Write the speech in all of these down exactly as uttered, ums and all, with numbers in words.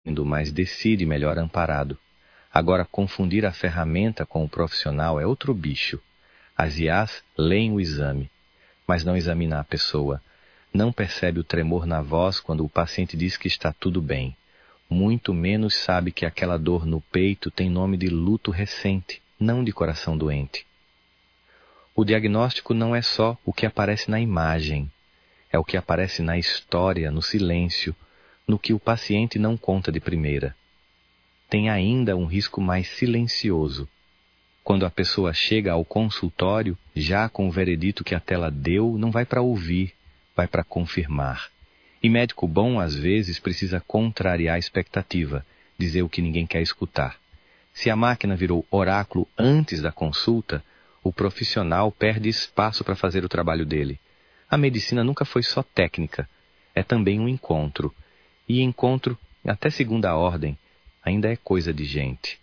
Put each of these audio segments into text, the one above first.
mas decide melhor amparado. Agora, confundir a ferramenta com o profissional é outro bicho. As I As leem o exame, mas não examinam a pessoa. Não percebe o tremor na voz quando o paciente diz que está tudo bem. Muito menos sabe que aquela dor no peito tem nome de luto recente, não de coração doente. O diagnóstico não é só o que aparece na imagem, é o que aparece na história, no silêncio, no que o paciente não conta de primeira. Tem ainda um risco mais silencioso. Quando a pessoa chega ao consultório, já com o veredito que a tela deu, não vai para ouvir, vai para confirmar. E médico bom, às vezes, precisa contrariar a expectativa, dizer o que ninguém quer escutar. Se a máquina virou oráculo antes da consulta, o profissional perde espaço para fazer o trabalho dele. A medicina nunca foi só técnica, é também um encontro. E encontro, até segunda ordem, ainda é coisa de gente.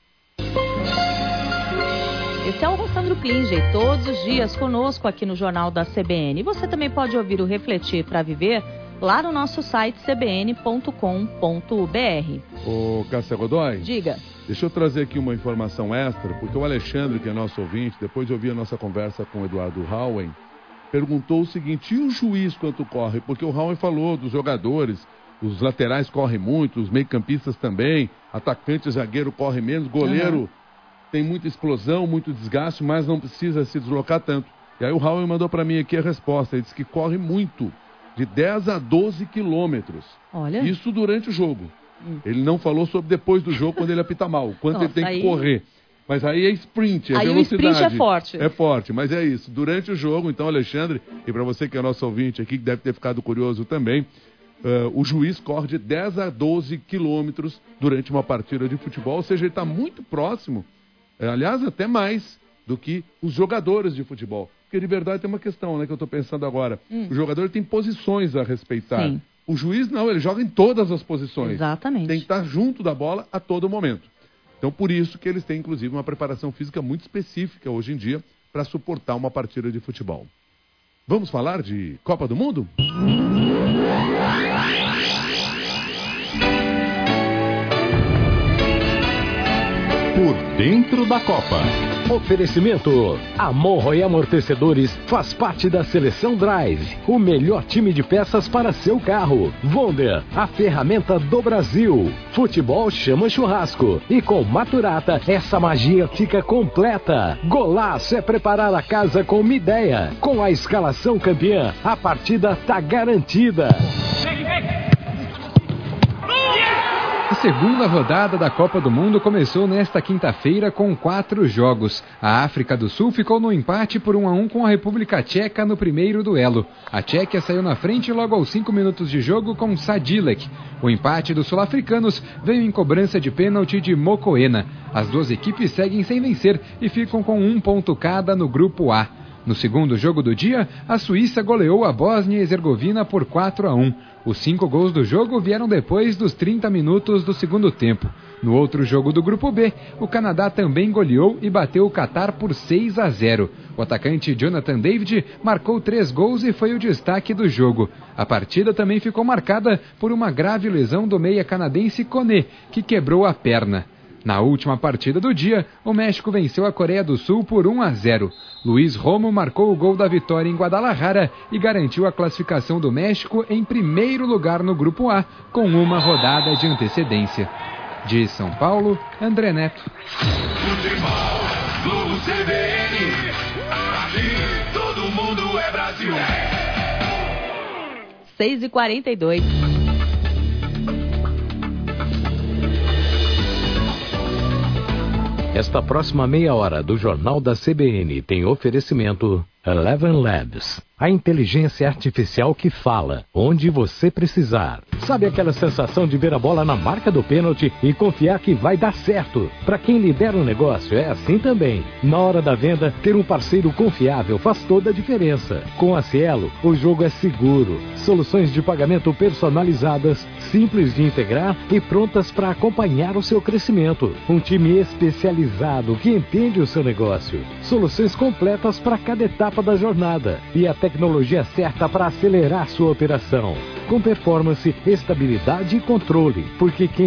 Esse é o Rossandro Klinger, todos os dias conosco aqui no Jornal da C B N. E você também pode ouvir o Refletir para Viver lá no nosso site c b n ponto com ponto b r. Ô, Cássia Godoy. Diga. Deixa eu trazer aqui uma informação extra, porque o Alexandre, que é nosso ouvinte, depois de ouvir a nossa conversa com o Eduardo Howen, perguntou o seguinte: e o juiz quanto corre? Porque o Howen falou dos jogadores, os laterais correm muito, os meio-campistas também, atacante e zagueiro corre menos, goleiro uhum. tem muita explosão, muito desgaste, mas não precisa se deslocar tanto. E aí o Howen mandou para mim aqui a resposta, ele disse que corre muito, de dez a doze quilômetros. Olha. Isso durante o jogo. Hum. Ele não falou sobre depois do jogo, quando ele apita mal, quanto Nossa, ele tem aí... que correr. Mas aí é sprint, é aí velocidade. O sprint é forte. É forte, mas é isso. Durante o jogo, então, Alexandre, e para você que é nosso ouvinte aqui, que deve ter ficado curioso também, uh, o juiz corre de dez a doze quilômetros durante uma partida de futebol, ou seja, ele está muito próximo, é, aliás, até mais do que os jogadores de futebol. Porque de verdade tem uma questão, né, que eu estou pensando agora. Hum. O jogador tem posições a respeitar. Sim. O juiz não, ele joga em todas as posições. Exatamente. Tem que estar junto da bola a todo momento. Então, por isso que eles têm, inclusive, uma preparação física muito específica hoje em dia para suportar uma partida de futebol. Vamos falar de Copa do Mundo? Por dentro da Copa. Oferecimento. A Monroe Amortecedores faz parte da Seleção Drive, o melhor time de peças para seu carro. Wonder, a ferramenta do Brasil. Futebol chama churrasco. E com Maturata, essa magia fica completa. Golaço é preparar a casa com uma ideia. Com a escalação campeã, a partida tá garantida. A segunda rodada da Copa do Mundo começou nesta quinta-feira com quatro jogos. A África do Sul ficou no empate por um a um com a República Tcheca no primeiro duelo. A Tchequia saiu na frente logo aos cinco minutos de jogo com Sadilek. O empate dos sul-africanos veio em cobrança de pênalti de Mokoena. As duas equipes seguem sem vencer e ficam com um ponto cada no grupo A. No segundo jogo do dia, a Suíça goleou a Bósnia e Herzegovina por quatro a um. Os cinco gols do jogo vieram depois dos trinta minutos do segundo tempo. No outro jogo do Grupo B, o Canadá também goleou e bateu o Catar por seis a zero. O atacante Jonathan David marcou três gols e foi o destaque do jogo. A partida também ficou marcada por uma grave lesão do meia canadense Koné, que quebrou a perna. Na última partida do dia, o México venceu a Coreia do Sul por um a zero. Luiz Romo marcou o gol da vitória em Guadalajara e garantiu a classificação do México em primeiro lugar no Grupo A, com uma rodada de antecedência. De São Paulo, André Neto. Futebol, Globo C B N, aqui todo mundo é Brasil. seis e quarenta e dois. Esta próxima meia hora do Jornal da C B N tem oferecimento Eleven Labs, a inteligência artificial que fala onde você precisar. Sabe aquela sensação de ver a bola na marca do pênalti e confiar que vai dar certo? Para quem lidera o negócio é assim também. Na hora da venda, ter um parceiro confiável faz toda a diferença. Com a Cielo, o jogo é seguro. Soluções de pagamento personalizadas, simples de integrar e prontas para acompanhar o seu crescimento. Um time especializado que entende o seu negócio. Soluções completas para cada etapa da jornada e a tecnologia certa para acelerar sua operação. Com performance, estabilidade e controle, porque quem